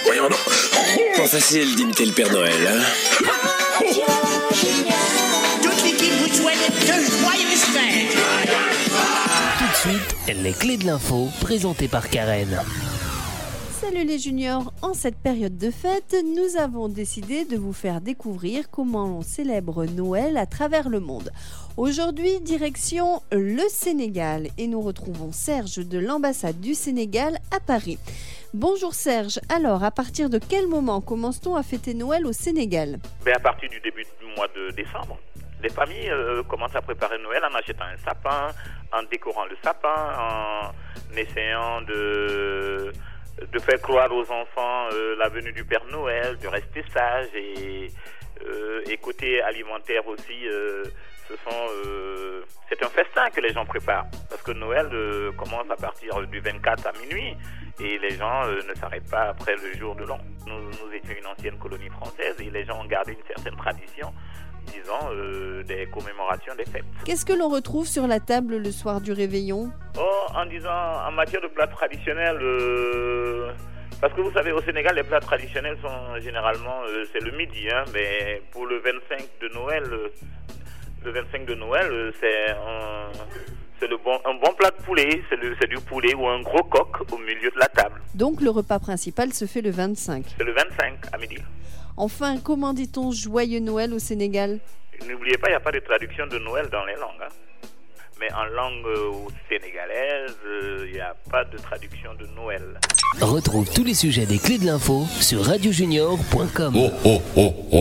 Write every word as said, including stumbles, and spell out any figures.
Voyons donc. Pas facile d'imiter le Père Noël, hein? Toute l'équipe vous souhaite de joyeuses fêtes. Tout de suite, les clés de l'info, présentées par Karen. Salut les juniors, en cette période de fête, nous avons décidé de vous faire découvrir comment on célèbre Noël à travers le monde. Aujourd'hui, direction le Sénégal et nous retrouvons Serge de l'ambassade du Sénégal à Paris. Bonjour Serge, alors à partir de quel moment commence-t-on à fêter Noël au Sénégal ? Ben, à partir du début du mois de décembre. Les familles euh, commencent à préparer Noël en achetant un sapin, en décorant le sapin, en essayant de... de faire croire aux enfants euh, la venue du Père Noël, de rester sage et, euh, et côté alimentaire aussi, euh, ce sont, euh, c'est un festin que les gens préparent parce que Noël euh, commence à partir du vingt-quatre à minuit et les gens euh, ne s'arrêtent pas après le jour de l'an. Nous, nous étions une ancienne colonie française et les gens ont gardé une certaine tradition, disons, euh, des commémorations des fêtes. Qu'est-ce que l'on retrouve sur la table le soir du réveillon ? Oh, en disant, en matière de plats traditionnels, euh, parce que vous savez, au Sénégal, les plats traditionnels sont généralement, euh, c'est le midi, hein, mais pour le vingt-cinq de Noël, euh, le vingt-cinq de Noël, euh, c'est un, c'est le bon, un bon plat de poulet, c'est, le, c'est du poulet ou un gros coq au milieu de la table. Donc le repas principal se fait le vingt-cinq. C'est le vingt-cinq à midi. Enfin, comment dit-on joyeux Noël au Sénégal ? N'oubliez pas, il n'y a pas de traduction de Noël dans les langues. Hein. Mais en langue euh, sénégalaise, il euh, n'y a pas de traduction de Noël. Retrouve tous les sujets des clés de l'info sur radio junior point com. Oh, oh, oh, oh.